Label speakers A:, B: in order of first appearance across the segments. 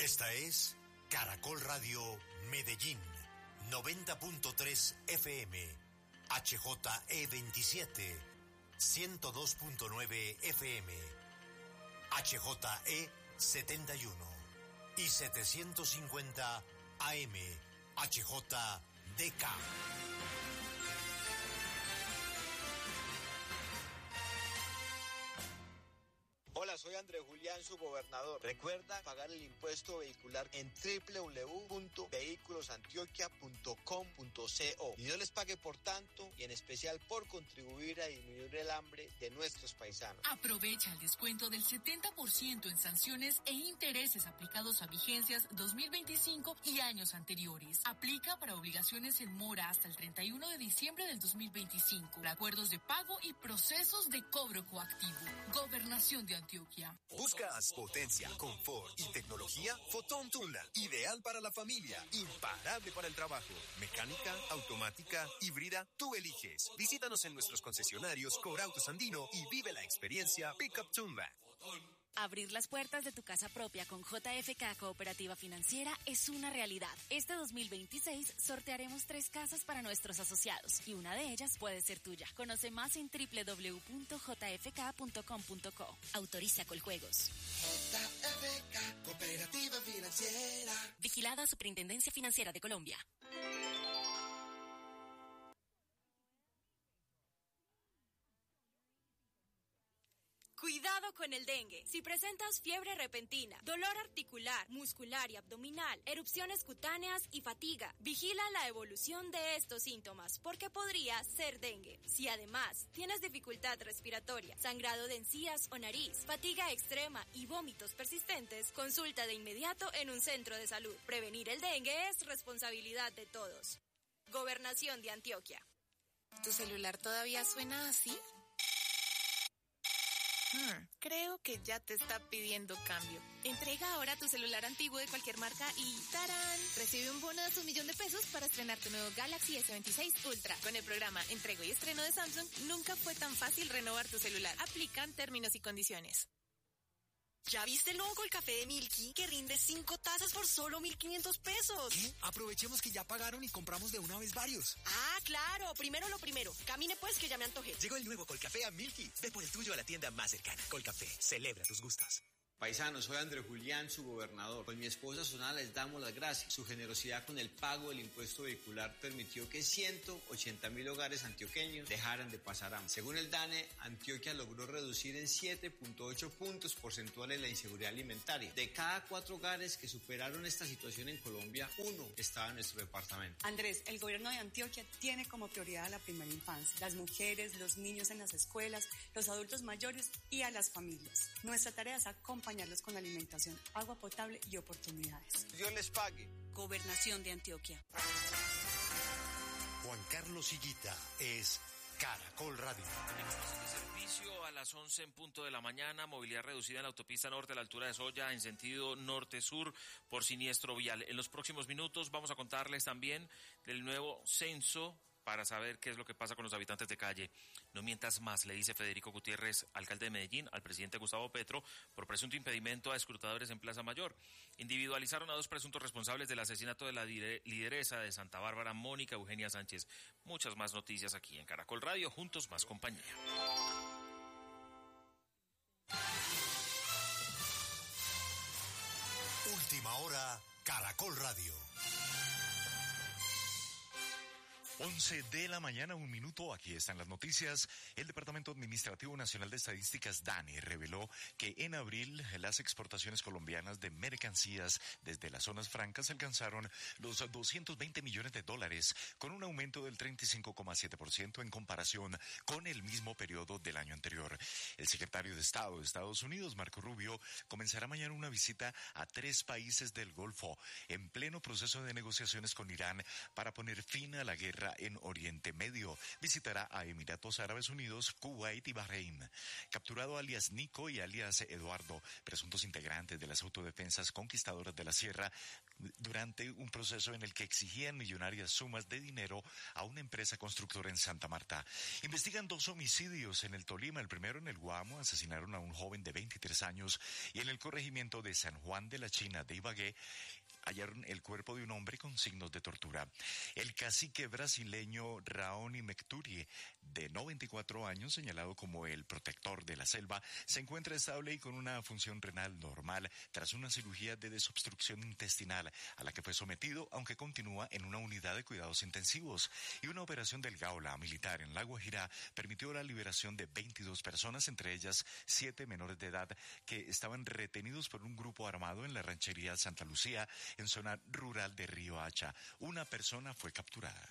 A: Esta es Caracol Radio Medellín, 90.3 FM, HJE27, 102.9 FM, HJE71 y 750 AM, HJDK.
B: Hola, soy Andrés Julián, su gobernador. Recuerda pagar el impuesto vehicular en www.vehiculosantioquia.com.co. Y Dios les pague por tanto y en especial por contribuir a disminuir el hambre de nuestros paisanos.
C: Aprovecha el descuento del 70% en sanciones e intereses aplicados a vigencias 2025 y años anteriores. Aplica para obligaciones en mora hasta el 31 de diciembre del 2025. Acuerdos de pago y procesos de cobro coactivo. Gobernación de Antioquia.
D: ¿Buscas potencia, confort y tecnología? Fotón Tundra, ideal para la familia, imparable para el trabajo. Mecánica, automática, híbrida, tú eliges. Visítanos en nuestros concesionarios Corautos Andino y vive la experiencia Pickup Tundra.
E: Abrir las puertas de tu casa propia con JFK Cooperativa Financiera es una realidad. Este 2026 sortearemos 3 casas para nuestros asociados y una de ellas puede ser tuya. Conoce más en www.jfk.com.co. Autoriza Coljuegos.
F: JFK Cooperativa Financiera.
E: Vigilada Superintendencia Financiera de Colombia.
G: Cuidado con el dengue. Si presentas fiebre repentina, dolor articular, muscular y abdominal, erupciones cutáneas y fatiga, vigila la evolución de estos síntomas porque podría ser dengue. Si además tienes dificultad respiratoria, sangrado de encías o nariz, fatiga extrema y vómitos persistentes, consulta de inmediato en un centro de salud. Prevenir el dengue es responsabilidad de todos. Gobernación de Antioquia.
H: ¿Tu celular todavía suena así? Creo que ya te está pidiendo cambio. Entrega ahora tu celular antiguo de cualquier marca y ¡tarán! Recibe un bono de hasta $1.000.000 para estrenar tu nuevo Galaxy S26 Ultra. Con el programa Entrego y Estreno de Samsung, nunca fue tan fácil renovar tu celular. Aplican términos y condiciones.
I: ¿Ya viste el nuevo Colcafé de Milky que rinde 5 tazas por solo $1.500?
J: ¿Qué? Aprovechemos que ya pagaron y compramos de una vez varios.
I: Ah, claro. Primero lo primero. Camine pues que ya me antojé.
D: Llegó el nuevo Colcafé a Milky. Ve por el tuyo a la tienda más cercana. Colcafé, celebra tus gustos.
B: Paisanos, soy Andrés Julián, su gobernador. Con mi esposa Sonala les damos las gracias. Su generosidad con el pago del impuesto vehicular permitió que 180.000 hogares antioqueños dejaran de pasar hambre. Según el DANE, Antioquia logró reducir en 7.8 puntos porcentuales la inseguridad alimentaria. De cada 4 hogares que superaron esta situación en Colombia, 1 estaba en nuestro departamento.
K: Andrés, el gobierno de Antioquia tiene como prioridad a la primera infancia, las mujeres, los niños en las escuelas, los adultos mayores y a las familias. Nuestra tarea es acompañarlos con alimentación, agua potable y oportunidades.
B: Dios les pague.
G: Gobernación de Antioquia.
A: Juan Carlos Higuita es Caracol Radio.
L: Servicio a las 11 en punto de la mañana, movilidad reducida en la autopista norte a la altura de Soya en sentido norte-sur por siniestro vial. En los próximos minutos vamos a contarles también del nuevo censo para saber qué es lo que pasa con los habitantes de calle. No mientas más, le dice Federico Gutiérrez, alcalde de Medellín, al presidente Gustavo Petro, por presunto impedimento a escrutadores en Plaza Mayor. Individualizaron a 2 presuntos responsables del asesinato de la lideresa de Santa Bárbara, Mónica Eugenia Sánchez. Muchas más noticias aquí en Caracol Radio, juntos más compañía.
A: Última hora, Caracol Radio.
M: 11 de la mañana, 1 minuto, aquí están las noticias. El Departamento Administrativo Nacional de Estadísticas, DANE, reveló que en abril las exportaciones colombianas de mercancías desde las zonas francas alcanzaron los $220 millones, con un aumento del 35,7% en comparación con el mismo periodo del año anterior. El secretario de Estado de Estados Unidos, Marco Rubio, comenzará mañana una visita a 3 países del Golfo, en pleno proceso de negociaciones con Irán para poner fin a la guerra guerra en Oriente Medio. Visitará a Emiratos Árabes Unidos, Kuwait y Bahrein. Capturado alias Nico y alias Eduardo, presuntos integrantes de las autodefensas conquistadoras de la sierra, durante un proceso en el que exigían millonarias sumas de dinero a una empresa constructora en Santa Marta. Investigan 2 homicidios en el Tolima. El primero en el Guamo, asesinaron a un joven de 23 años, y en el corregimiento de San Juan de la China de Ibagué hallaron el cuerpo de un hombre con signos de tortura. El cacique brasileño Raoni Mecturi, de 94 años, señalado como el protector de la selva, se encuentra estable y con una función renal normal tras una cirugía de desobstrucción intestinal a la que fue sometido, aunque continúa en una unidad de cuidados intensivos. Y una operación del Gaula militar en La Guajira permitió la liberación de 22 personas, entre ellas 7 menores de edad que estaban retenidos por un grupo armado en la ranchería Santa Lucía, en zona rural de Río Hacha. Una persona fue capturada.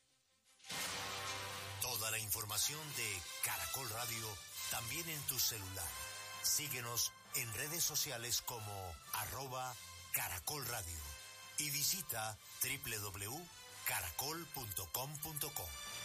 A: Toda la información de Caracol Radio también en tu celular. Síguenos en redes sociales como @Caracol Radio y visita www.caracol.com.co.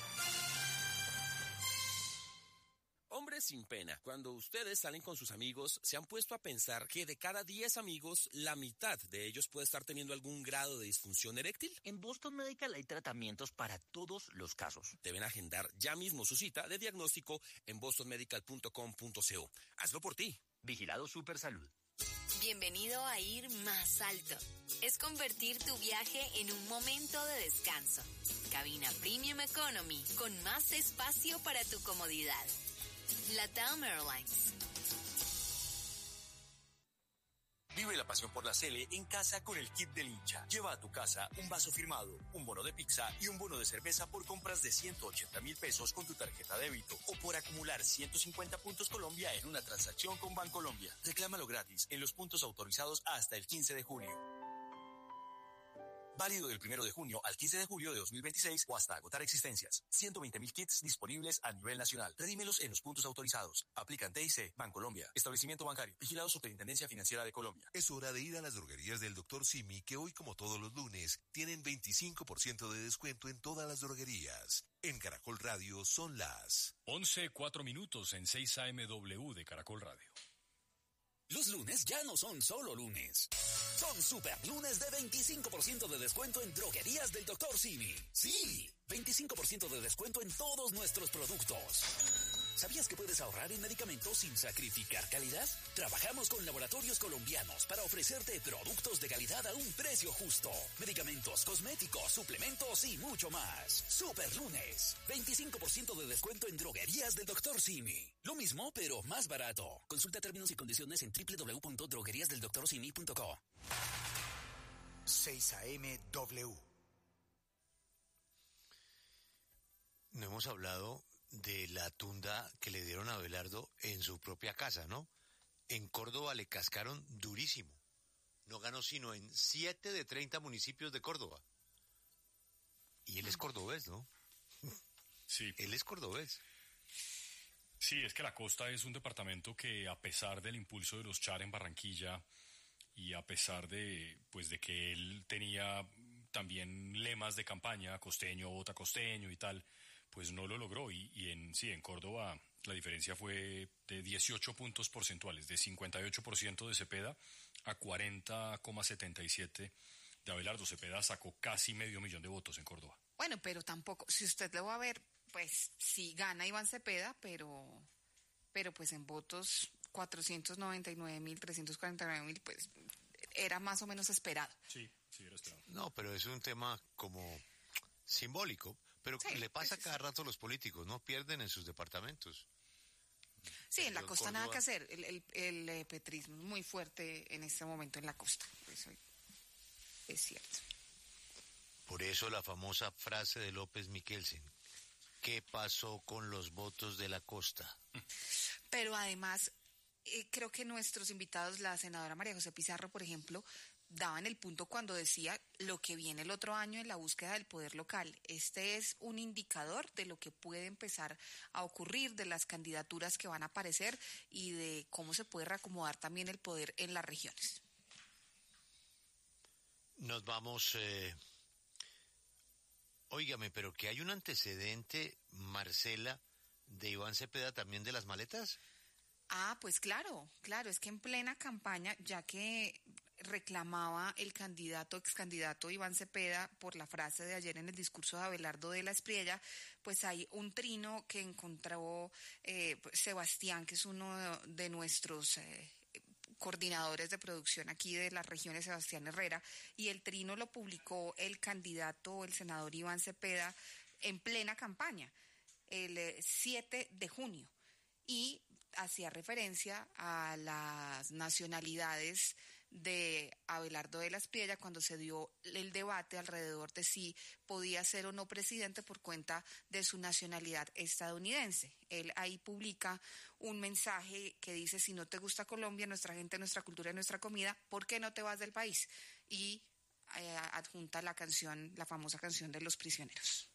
N: Hombres sin pena, cuando ustedes salen con sus amigos, ¿se han puesto a pensar que de cada 10 amigos, la mitad de ellos puede estar teniendo algún grado de disfunción eréctil?
O: En Boston Medical hay tratamientos para todos los casos.
N: Deben agendar ya mismo su cita de diagnóstico en bostonmedical.com.co. Hazlo por ti.
O: Vigilado Supersalud.
P: Bienvenido a Ir Más Alto. Es convertir tu viaje en un momento de descanso. Cabina Premium Economy, con más espacio para tu comodidad. LATAM Airlines.
Q: Vive la pasión por la Sele en casa con el kit del hincha. Lleva a tu casa un vaso firmado, un bono de pizza y un bono de cerveza por compras de 180,000 pesos con tu tarjeta débito o por acumular 150 puntos Colombia en una transacción con Bancolombia. Reclámalo gratis en los puntos autorizados hasta el 15 de junio. Válido del 1 de junio al 15 de julio de 2026 o hasta agotar existencias. 120,000 kits disponibles a nivel nacional. Redímelos en los puntos autorizados. Aplican TIC, Bancolombia, Establecimiento Bancario, vigilado Superintendencia Financiera de Colombia.
R: Es hora de ir a las droguerías del Dr. Simi, que hoy, como todos los lunes, tienen 25% de descuento en todas las droguerías. En Caracol Radio son las
S: 11:04 en 6 AMW de Caracol Radio.
T: Los lunes ya no son solo lunes. Son super lunes de 25% de descuento en droguerías del Dr. Simi. Sí, 25% de descuento en todos nuestros productos. ¿Sabías que puedes ahorrar en medicamentos sin sacrificar calidad? Trabajamos con laboratorios colombianos para ofrecerte productos de calidad a un precio justo. Medicamentos, cosméticos, suplementos y mucho más. Super lunes. 25% de descuento en droguerías del Dr. Simi. Lo mismo, pero más barato. Consulta términos y condiciones en www.drogueriasdeldoctorsimi.co.
A: 6 AMW. No hemos hablado de la tunda que le dieron a Abelardo en su propia casa, ¿no? En Córdoba le cascaron durísimo. No ganó sino en 7 de 30 municipios de Córdoba. Y él es cordobés, ¿no?
S: Sí.
A: Él es cordobés.
S: Sí, es que la costa es un departamento que, a pesar del impulso de los Char en Barranquilla y a pesar de que él tenía también lemas de campaña, costeño, vota costeño y tal, pues no lo logró. Y en Córdoba la diferencia fue de 18 puntos porcentuales, de 58% de Cepeda a 40,77% de Abelardo. Cepeda sacó casi 500,000 de votos en Córdoba.
U: Bueno, pero tampoco, si usted lo va a ver, pues sí gana Iván Cepeda, pero pues en votos 499,000, 349,000, pues era más o menos esperado.
S: Sí, era esperado.
A: No, pero es un tema como simbólico, pero sí, le pasa cada rato a los políticos, ¿no? Pierden en sus departamentos.
U: Sí, en la costa Córdoba, nada que hacer. El petrismo es muy fuerte en este momento en la costa. Eso es cierto.
A: Por eso la famosa frase de López Miquelsen: ¿qué pasó con los votos de la costa?
U: Pero además, creo que nuestros invitados, la senadora María José Pizarro, por ejemplo, daban el punto cuando decía lo que viene el otro año en la búsqueda del poder local. Este es un indicador de lo que puede empezar a ocurrir, de las candidaturas que van a aparecer y de cómo se puede reacomodar también el poder en las regiones.
A: Nos vamos Óigame, pero que hay un antecedente, Marcela, de Iván Cepeda también de las maletas.
U: Ah, pues claro, es que en plena campaña, ya que reclamaba el ex candidato Iván Cepeda por la frase de ayer en el discurso de Abelardo de la Espriella, pues hay un trino que encontró Sebastián, que es uno de nuestros coordinadores de producción aquí de las regiones, Sebastián Herrera, y el trino lo publicó el candidato, el senador Iván Cepeda, en plena campaña, el 7 de junio, y hacía referencia a las nacionalidades de Abelardo de la Espriella cuando se dio el debate alrededor de si podía ser o no presidente por cuenta de su nacionalidad estadounidense. Él ahí publica un mensaje que dice: si no te gusta Colombia, nuestra gente, nuestra cultura y nuestra comida, ¿por qué no te vas del país? Y adjunta la canción, la famosa canción de Los Prisioneros.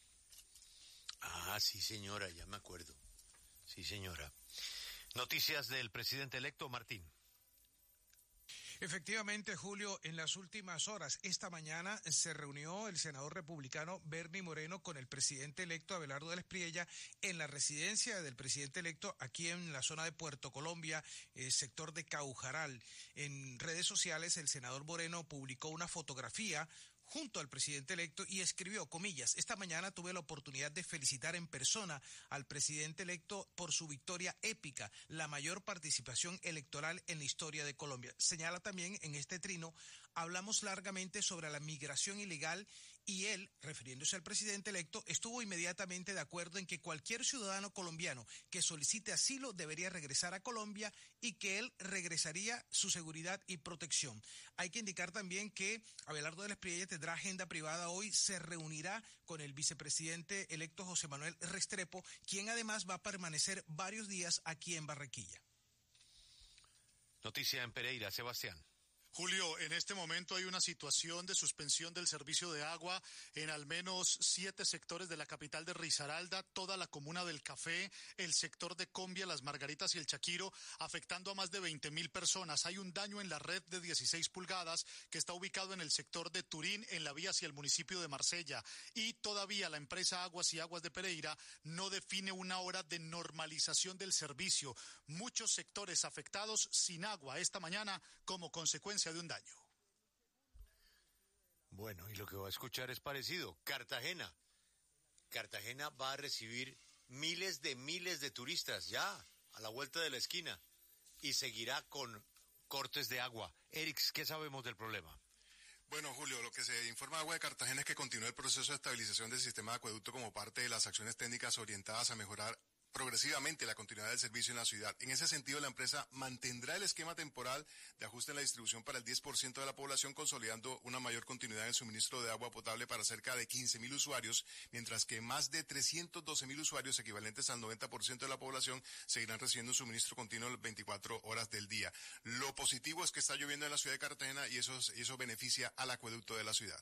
A: Ah, sí, señora, ya me acuerdo. Sí, señora. Noticias del presidente electo, Martín.
C: Efectivamente, Julio, en las últimas horas, esta mañana se reunió el senador republicano Bernie Moreno con el presidente electo Abelardo de la Espriella en la residencia del presidente electo aquí en la zona de Puerto Colombia, sector de Caujaral. En redes sociales, el senador Moreno publicó una fotografía junto al presidente electo y escribió, comillas: esta mañana tuve la oportunidad de felicitar en persona al presidente electo por su victoria épica, la mayor participación electoral en la historia de Colombia. Señala también en este trino: hablamos largamente sobre la migración ilegal y él, refiriéndose al presidente electo, estuvo inmediatamente de acuerdo en que cualquier ciudadano colombiano que solicite asilo debería regresar a Colombia y que él regresaría su seguridad y protección. Hay que indicar también que Abelardo de la Espriella tendrá agenda privada hoy, se reunirá con el vicepresidente electo José Manuel Restrepo, quien además va a permanecer varios días aquí en Barranquilla.
A: Noticia en Pereira, Sebastián.
V: Julio, en este momento hay una situación de suspensión del servicio de agua en al menos 7 sectores de la capital de Risaralda, toda la comuna del Café, el sector de Combia, Las Margaritas y el Chaquiro, afectando a más de 20.000 personas. Hay un daño en la red de 16 pulgadas que está ubicado en el sector de Turín, en la vía hacia el municipio de Marsella. Y todavía la empresa Aguas y Aguas de Pereira no define una hora de normalización del servicio. Muchos sectores afectados sin agua esta mañana como consecuencia de un daño.
A: Bueno, y lo que va a escuchar es parecido. Cartagena va a recibir miles de turistas ya a la vuelta de la esquina y seguirá con cortes de agua. Erix, ¿qué sabemos del problema?
W: Bueno, Julio, lo que se informa de Agua de Cartagena es que continúa el proceso de estabilización del sistema de acueducto como parte de las acciones técnicas orientadas a mejorar progresivamente la continuidad del servicio en la ciudad. En ese sentido, la empresa mantendrá el esquema temporal de ajuste en la distribución para el 10% de la población, consolidando una mayor continuidad en el suministro de agua potable para cerca de 15.000 usuarios, mientras que más de 312.000 usuarios, equivalentes al 90% de la población, seguirán recibiendo un suministro continuo las 24 horas del día. Lo positivo es que está lloviendo en la ciudad de Cartagena y eso beneficia al acueducto de la ciudad.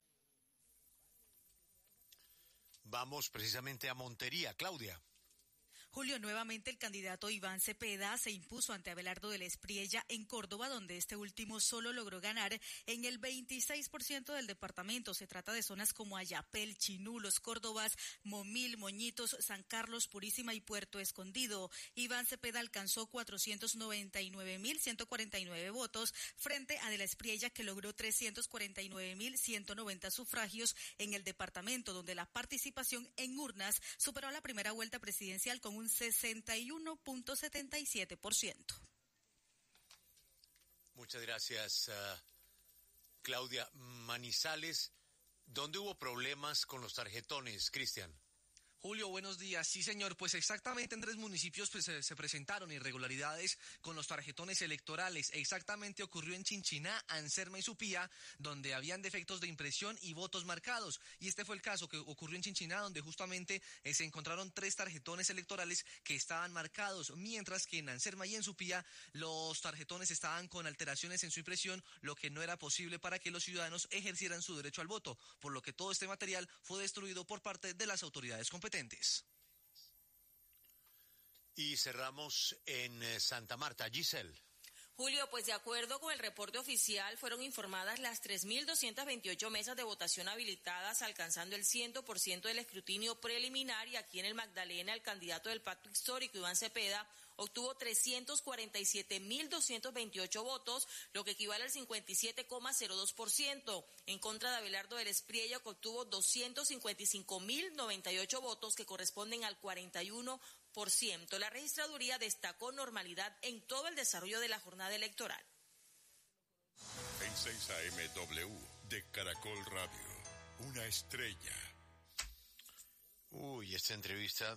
A: Vamos precisamente a Montería, Claudia.
X: Julio, nuevamente el candidato Iván Cepeda se impuso ante Abelardo de la Espriella en Córdoba, donde este último solo logró ganar en el 26% del departamento. Se trata de zonas como Ayapel, Chinú, Los Córdobas, Momil, Moñitos, San Carlos, Purísima y Puerto Escondido. Iván Cepeda alcanzó 499.149 votos frente a de la Espriella, que logró 349.190 sufragios en el departamento, donde la participación en urnas superó la primera vuelta presidencial con un 61.77%.
A: Muchas gracias, Claudia. Manizales, ¿dónde hubo problemas con los tarjetones, Cristian?
Y: Julio, buenos días. Sí, señor, pues exactamente en 3 municipios se presentaron irregularidades con los tarjetones electorales. Exactamente ocurrió en Chinchiná, Anserma y Supía, donde habían defectos de impresión y votos marcados. Y este fue el caso que ocurrió en Chinchiná, donde justamente se encontraron 3 tarjetones electorales que estaban marcados, mientras que en Anserma y en Supía los tarjetones estaban con alteraciones en su impresión, lo que no era posible para que los ciudadanos ejercieran su derecho al voto, por lo que todo este material fue destruido por parte de las autoridades competentes.
A: Y cerramos en Santa Marta, Giselle.
E: Julio, pues de acuerdo con el reporte oficial, fueron informadas las 3.228 mesas de votación habilitadas, alcanzando el 100% del escrutinio preliminar, y aquí en el Magdalena el candidato del Pacto Histórico, Iván Cepeda, obtuvo 347.228 votos, lo que equivale al 57,02%, en contra de Abelardo del Espriella, que obtuvo 255.098 votos, que corresponden al 41%. La registraduría destacó normalidad en todo el desarrollo de la jornada electoral.
F: En 6 AM de Caracol Radio, una estrella.
A: Uy, esta entrevista,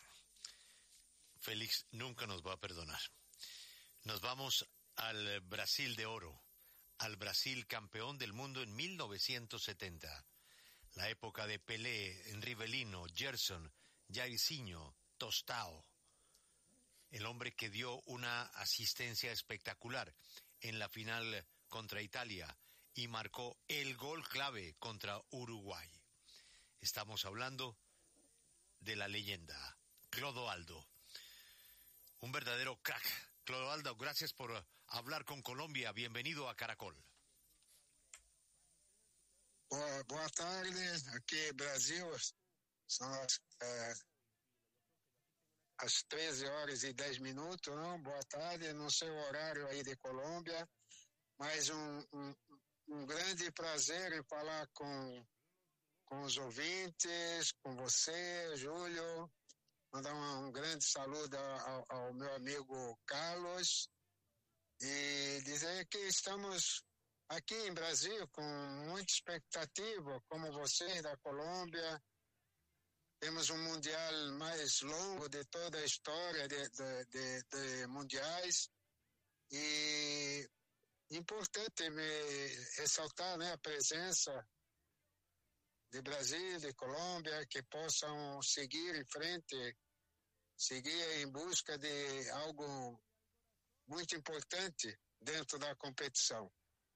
A: Félix nunca nos va a perdonar. Nos vamos al Brasil de oro, al Brasil campeón del mundo en 1970. La época de Pelé, Rivelino, Gerson, Jairzinho, Tostao. El hombre que dio una asistencia espectacular en la final contra Italia y marcó el gol clave contra Uruguay. Estamos hablando de la leyenda, Clodoaldo. Un verdadero crack. Clodoaldo, gracias por hablar con Colombia. Bienvenido a Caracol.
H: Boa tarde, aqui Brasil, são às 13h10, não? Boa tarde, não sei o horário aí de Colômbia, mas um grande prazer em falar com os ouvintes, com você, Júlio, mandar um grande saludo ao meu amigo Carlos e dizer que estamos aqui em Brasil com muita expectativa, como vocês da Colômbia. Temos um mundial mais longo de toda a história de mundiais e importante ressaltar, né, a presença de Brasil, de Colômbia, que possam seguir em frente, seguir em busca de algo muito importante dentro da competição.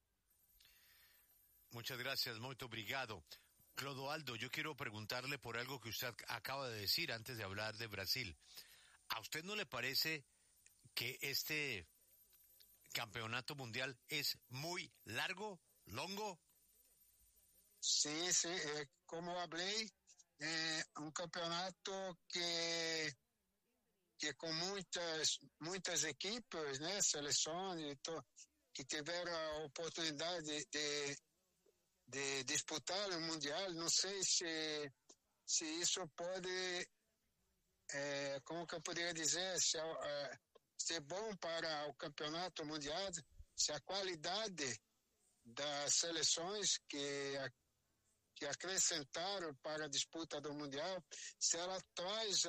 A: Muchas gracias, muito obrigado. Clodoaldo, yo quiero preguntarle por algo que usted acaba de decir antes de hablar de Brasil. ¿A usted no le parece que este campeonato mundial es muy largo, longo?
H: Sí, como hablé, un campeonato que con muitas equipes, né, seleções, que tiveram a oportunidade de disputar o mundial. Não sei se isso pode, como que eu poderia dizer, ser bom para o campeonato mundial, se a qualidade das seleções que acrescentaram para a disputa do mundial, se ela traz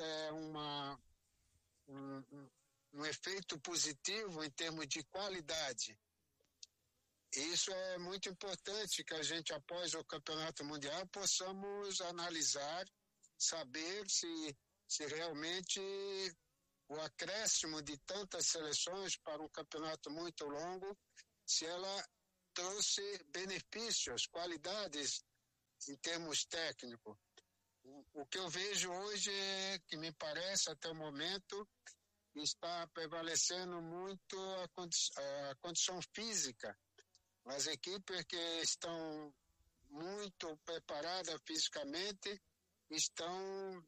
H: um efeito positivo em termos de qualidade. Isso é muito importante, que a gente, após o Campeonato Mundial, possamos analisar, saber se realmente o acréscimo de tantas seleções para um campeonato muito longo, se ela trouxe benefícios, qualidades em termos técnicos. O que eu vejo hoje é que me parece, até o momento, está prevalecendo muito a condição fazem as equipes que estão muito preparadas fisicamente estão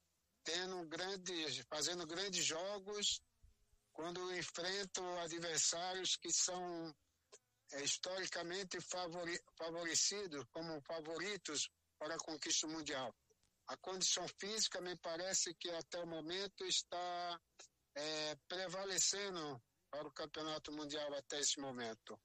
H: fazendo grandes jogos quando enfrentam adversários que são historicamente favorecidos como favoritos para a conquista mundial. A condição física me parece que até o momento está prevalecendo para o campeonato mundial até esse momento.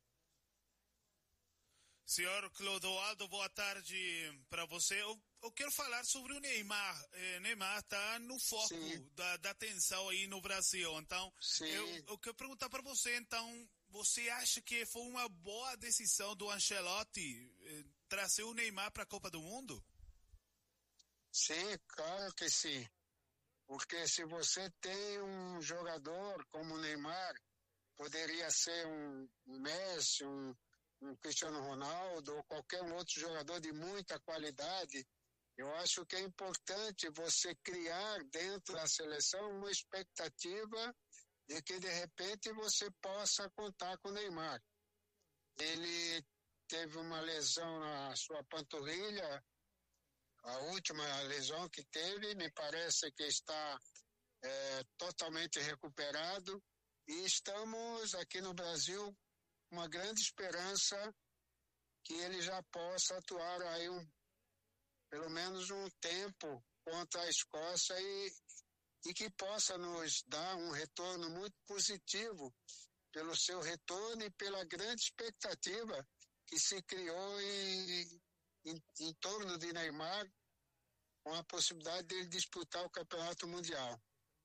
I: Senhor Clodoaldo, boa tarde para você. Eu quero falar sobre o Neymar. Neymar está no foco da atenção aí no Brasil. Então, eu quero perguntar para você, então, você acha que foi uma boa decisão do Ancelotti trazer o Neymar para a Copa do Mundo?
H: Sim, claro que sim. Porque se você tem um jogador como o Neymar, poderia ser um Messi, um Cristiano Ronaldo ou qualquer outro jogador de muita qualidade, eu acho que é importante você criar dentro da seleção uma expectativa de que de repente você possa contar com o Neymar. Ele teve uma lesão na sua panturrilha, a última lesão que teve, me parece que está totalmente recuperado, e estamos aqui no Brasil com uma grande esperança que ele já possa atuar aí pelo menos um tempo contra a Escócia e que possa nos dar um retorno muito positivo pelo seu retorno e pela grande expectativa que se criou em torno de Neymar, com a possibilidade de ele disputar o Campeonato Mundial.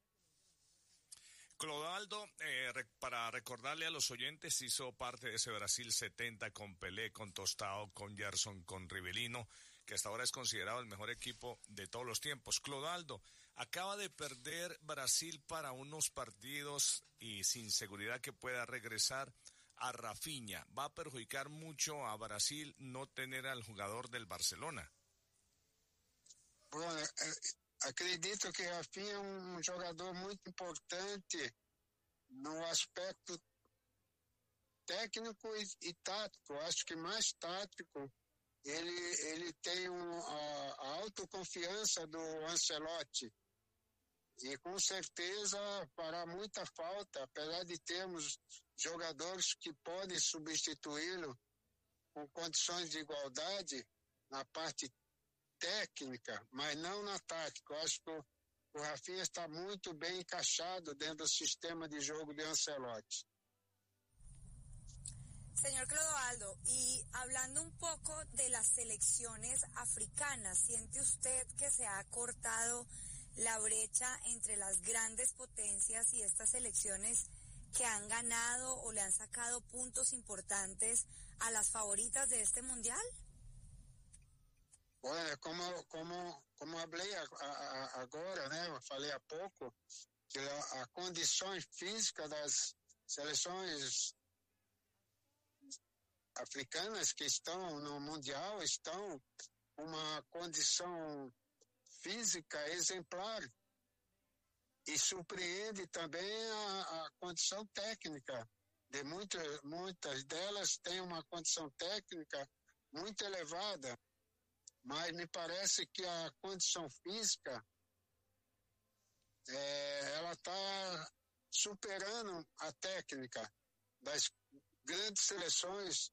B: Clodoaldo, para recordarle a los oyentes, hizo parte de ese Brasil 70 con Pelé, con Tostao, con Gerson, con Rivelino, que hasta ahora es considerado el mejor equipo de todos los tiempos. Clodoaldo, acaba de perder Brasil para unos partidos y sin seguridad que pueda regresar a Rafinha. ¿Va a perjudicar mucho a Brasil no tener al jugador del Barcelona?
H: Bueno, acredito que Rafinha é um jogador muito importante no aspecto técnico e tático. Acho que mais tático. Ele tem a autoconfiança do Ancelotti e com certeza fará muita falta, apesar de termos jogadores que podem substituí-lo com condições de igualdade na parte técnica, mas não na tática. Eu acho que o Rafinha está muito bem encaixado dentro do sistema de jogo de Ancelotti.
D: Señor Clodoaldo, y hablando un poco de las selecciones africanas, ¿siente usted que se ha cortado la brecha entre las grandes potencias y estas selecciones que han ganado o le han sacado puntos importantes a las favoritas de este mundial?
H: Bueno, como falei agora, né? Eu falei há pouco que a condições físicas das seleções africanas que estão no Mundial estão com uma condição física exemplar e surpreende também a condição técnica de muitas delas têm uma condição técnica muito elevada, mas me parece que a condição física ela está superando a técnica das grandes seleções.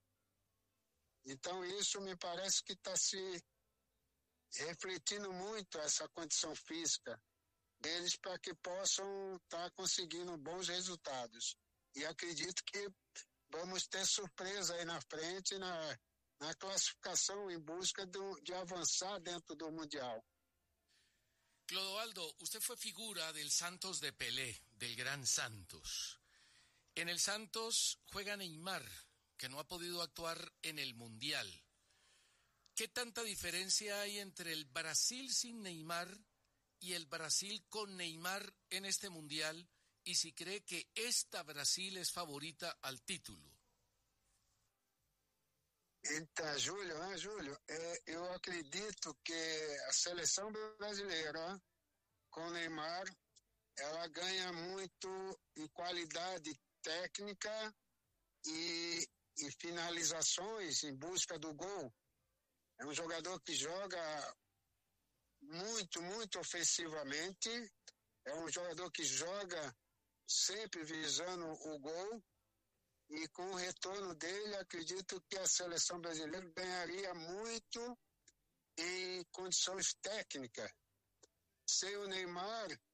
H: Então isso me parece que está se refletindo muito essa condição física deles para que possam estar conseguindo bons resultados. E acredito que vamos ter surpresa aí na frente na classificação em busca de avançar dentro do Mundial.
G: Clodoaldo, usted fue figura del Santos de Pelé, del Gran Santos. En el Santos juega Neymar, que no ha podido actuar en el Mundial. ¿Qué tanta diferencia hay entre el Brasil sin Neymar y el Brasil con Neymar en este Mundial? Y si cree que esta Brasil es favorita al título.
H: Então, Júlio, eu acredito que a seleção brasileira com Neymar, ela ganha muito em qualidade técnica e finalizações em busca do gol. É um jogador que joga muito ofensivamente, é um jogador que joga sempre visando o gol, e com o retorno dele, acredito que a seleção brasileira ganharia muito em condições técnicas. Sem o Neymar,